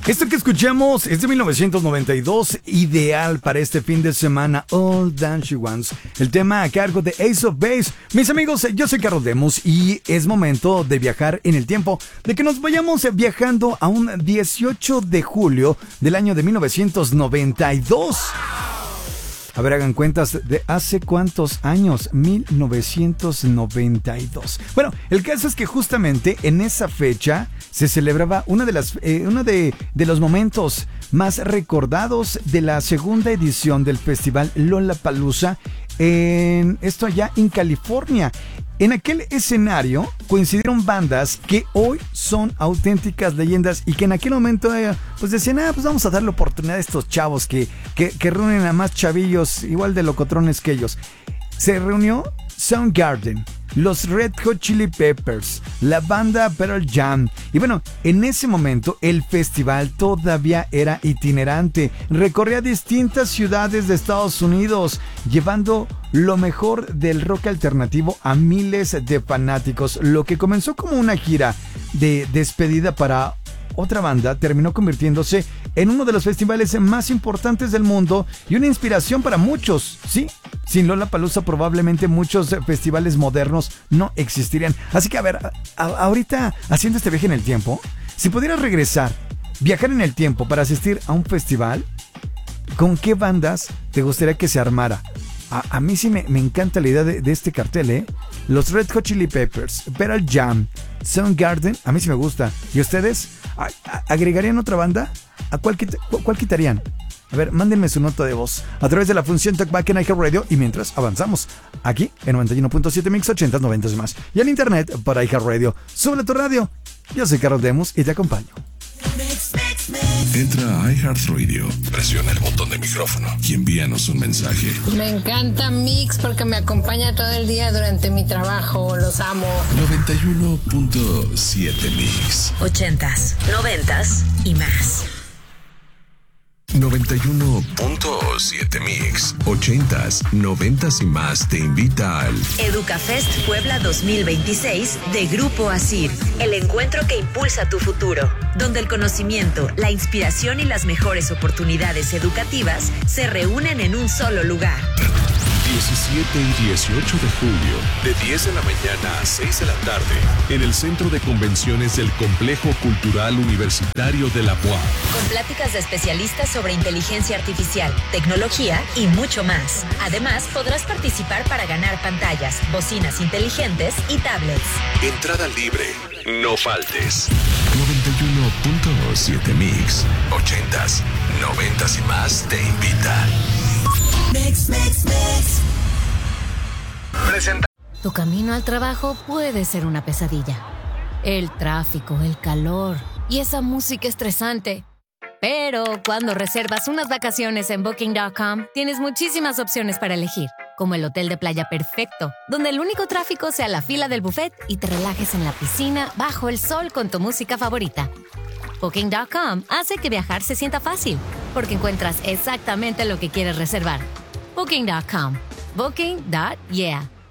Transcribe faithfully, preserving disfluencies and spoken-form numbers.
Esto que escuchamos es de mil novecientos noventa y dos, ideal para este fin de semana, All That She Wants, el tema a cargo de Ace of Base. Mis amigos, yo soy Carlos Lemus y es momento de viajar en el tiempo, de que nos vayamos viajando a un dieciocho de julio del año de mil novecientos noventa y dos. A ver, hagan cuentas de hace cuántos años, mil novecientos noventa y dos. Bueno, el caso es que justamente en esa fecha se celebraba una de las, eh, uno de, de los momentos más recordados de la segunda edición del festival Lollapalooza, en esto allá en California. En aquel escenario coincidieron bandas que hoy son auténticas leyendas y que en aquel momento eh, pues decían, ah, pues vamos a darle oportunidad a estos chavos que, que, que reúnen a más chavillos igual de locotrones que ellos. Se reunió Soundgarden, los Red Hot Chili Peppers, la banda Pearl Jam. Y bueno, en ese momento el festival todavía era itinerante. Recorría distintas ciudades de Estados Unidos, llevando lo mejor del rock alternativo a miles de fanáticos. Lo que comenzó como una gira de despedida para otra banda terminó convirtiéndose en uno de los festivales más importantes del mundo y una inspiración para muchos. Sí, sin Lollapalooza probablemente muchos festivales modernos no existirían. Así que a ver, a, a, ahorita haciendo este viaje en el tiempo, si pudieras regresar, viajar en el tiempo para asistir a un festival, ¿con qué bandas te gustaría que se armara? A, a mí sí me, me encanta la idea de, de este cartel, ¿eh? Los Red Hot Chili Peppers, Pearl Jam, Soundgarden, a mí sí me gusta. ¿Y ustedes? ¿A, a, ¿Agregarían otra banda? ¿A cuál, quit, cuál, cuál quitarían? A ver, mándenme su nota de voz a través de la función Talkback en iHeartRadio y mientras avanzamos aquí en noventa y uno punto siete Mix ochenta, noventa y más y en internet para iHeartRadio. Sube tu radio. Yo soy Carlos Lemus y te acompaño. Entra a iHeartRadio, presiona el botón de micrófono y envíanos un mensaje. Me encanta Mix porque me acompaña todo el día durante mi trabajo. Los amo. noventa y uno punto siete Mix. Ochentas, noventas y más. noventa y uno punto siete Mix. Ochentas, noventas y más te invita al EducaFest Puebla dos mil veintiséis de Grupo Asir. El encuentro que impulsa tu futuro, donde el conocimiento, la inspiración y las mejores oportunidades educativas se reúnen en un solo lugar. diecisiete y dieciocho de julio, de diez de la mañana a seis de la tarde, en el Centro de Convenciones del Complejo Cultural Universitario de la U A M. Con pláticas de especialistas sobre inteligencia artificial, tecnología y mucho más. Además, podrás participar para ganar pantallas, bocinas inteligentes y tablets. Entrada libre. No faltes. noventa y uno punto siete Mix. Ochentas, noventas y más te invita. Mix, mix, mix. Presenta. Tu camino al trabajo puede ser una pesadilla. El tráfico, el calor y esa música estresante. Pero cuando reservas unas vacaciones en Booking punto com, tienes muchísimas opciones para elegir, como el hotel de playa perfecto, donde el único tráfico sea la fila del buffet y te relajes en la piscina bajo el sol con tu música favorita. Booking punto com hace que viajar se sienta fácil, porque encuentras exactamente lo que quieres reservar. Booking punto com. Booking. Yeah.